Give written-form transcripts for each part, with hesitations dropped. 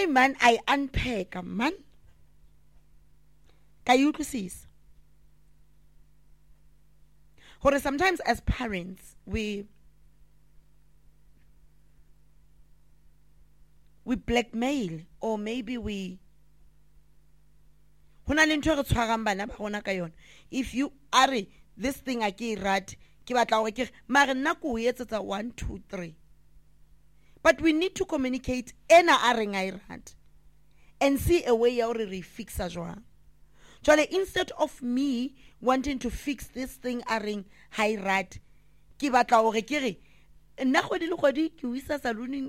Jwale man I unpack man. Ka utlwisisa. Hore sometimes as parents we blackmail, or maybe we hona le ntho re tshwarang bana ba rona ka yona. If you are this thing a ke rat ke batla hore ke mare nna ko etsetsa 1 2 3, but we need to communicate ena a reng a rat and see a way ya hore re fixa jwang. Jwale instead of me wanting to fix this thing a reng high rat, ke batla hore ke re nna kgwedi le kgwedi ke wisa saloon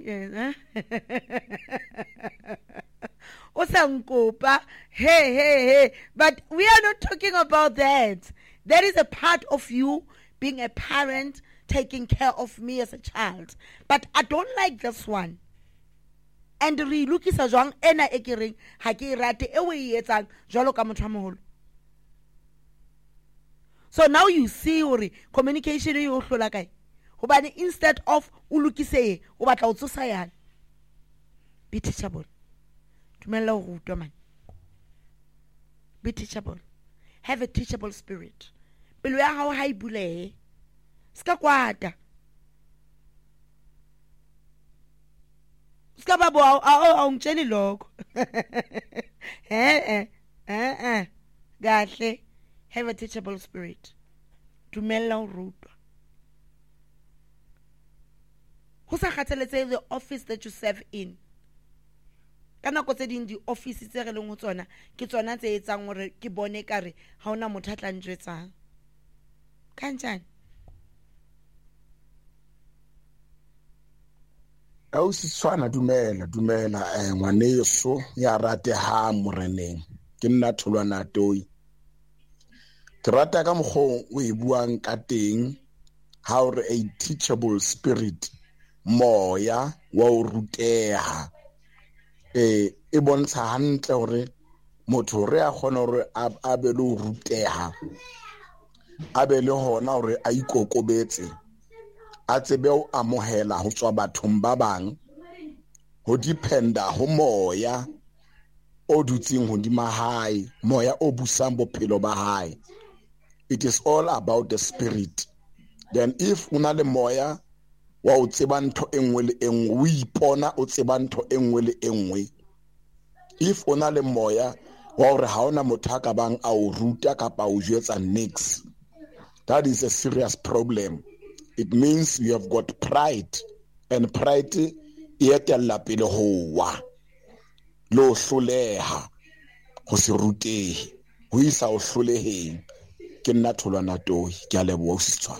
o sa nkopa hey, but we are not talking about that. That is a part of you being a parent, taking care of me as a child, but I don't like this one. And re lokisa jwang ena e ke reng ha ke rate e we etsang jwalo ka motho a moholo. So now you see hore communication e o hlola kae. Hobane instead of o lokise o batla o tsosa yana. Be teachable. Dumela ho rutwa man. Be teachable. Have a teachable spirit. Pelo ya hao ha e bulehe. Ska kwata. Ska babo a ngitshela lokho. Gahle. Have a teachable spirit. Dumela ho rutwa. Ho sa kgathaletse the office that you serve in. Ka nako tse ding di office tse re leng ho tsona ke tsona tse etsang hore ke bone kare ha ona motho a tla njwetsang. Kanjani? Au sitswana dumela ngwaneso ya rate ha moreneng ke nna Tholwana Toi. Ke rata ka mokgwa o e buang ka teng ha o re a teachable spirit, moya wa o ruteha. E bontsha hantle hore motho re a kgona hore a be le o ruteha, a be le hona hore a ikokobetse, a tsebe o amohela ho tswa bathong ba bang, ho dependa ho moya o dutseng hodima hae, moya o busang bophelo ba hae. It is all about the spirit. Then if una le moya wa o tseba ntho engwe le engwe, o ipona o tseba ntho engwe le engwe. If una le moya wa hore ha ona motho a ka bang a o ruta kapa o jwetsa next, that is a serious problem. It means you have got pride, and pride e etella pele ho wa lo hloleha ho se rutehe ho isa o hloleheng. Ke nna Tholwana Toi, ke a leboha o Setswana.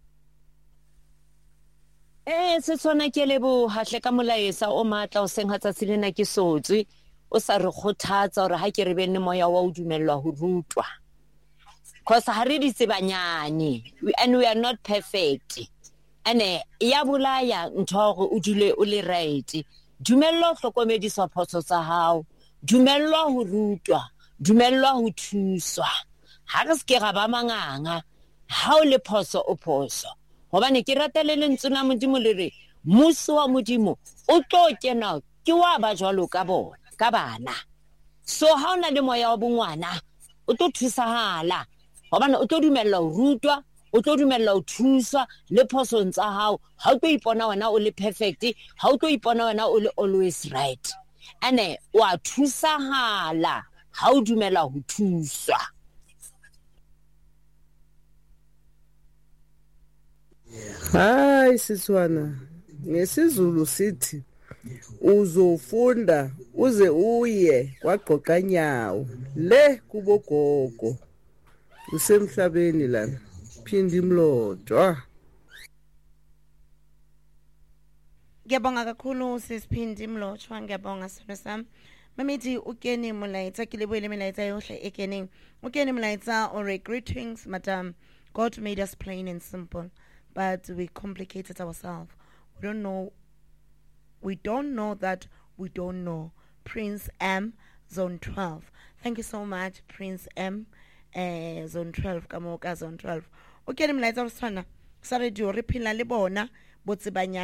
Setswana ke leboha hle ka molaetsa o matla o seng ha tsatsi lena ke sotswe o sa re kgothatsa hore ha ke re benne moya wa o dumellwa ho rutwa. Because ha re di tsebanyane, and we are not perfect. Ane ya bolaya ntho hore o dule o le right. Dumellwa ho hlokomediswa phoso tsa hao, dumellwa ho rutwa, dumellwa ho thuswa. Ha re se ra ba manganga ha o le phoso o phoso. Hobane ke ratele lentswe la Modimo le re muso wa Modimo o tlo kena ke wa ba jwalo ka bona ka bana. So ha ona le moya wa bongwana o tlo thusahala hobane o tlo dumella ho rutwa, o tlo dumella ho thuswa le phosong tsa hao. Ha o tlo ipona wena o le perfect, ha o tlo ipona wena o le always right. Ane wa thusahala ha o dumella ho thuswa. Hayi Setswana, ngesizulu sithi uzofunda uze uye kwagqoqa nyawo le kubogogo usemhlabeni lana phindi imlotshwa. Ngiyabonga kakhulu sisiphindi imlotshwa, ngiyabonga sona sami. Mamithi ukene molaetsa ke lebohile melaetsa yohle e keneng. Ukene molaetsa or greetings madam. God made us plain and simple, but we complicated ourselves. We don't know that we don't know. Prince M, Zone 12. Thank you so much, Prince M, Zone 12. Kamoka Zone 12. Okay, mlaetsa o sana. Sa radio re phela le bona botsebanya